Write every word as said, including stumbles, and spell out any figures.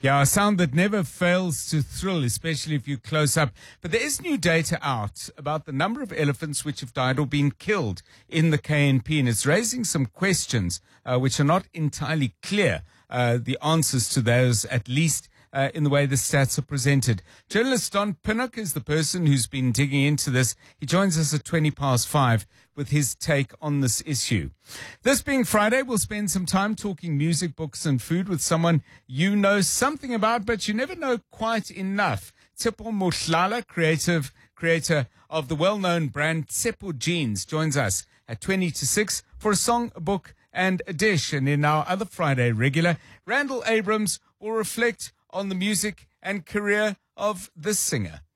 Yeah, a sound that never fails to thrill, especially if you're close up. But there is new data out about the number of elephants which have died or been killed in the K N P, and it's raising some questions uh, which are not entirely clear, uh, the answers to those, at least uh, in the way the stats are presented. Journalist Don Pinnock is the person who's been digging into this. He joins us at twenty past five with his take on this issue. This being Friday, we'll spend some time talking music, books and food with someone you know something about, but you never know quite enough. Tsepo Mohlala, creative creator of the well-known brand Tsepo Jeans, joins us at twenty to six for a song, a book and a dish. And in our other Friday regular, Randall Abrams will reflect on the music and career of this singer.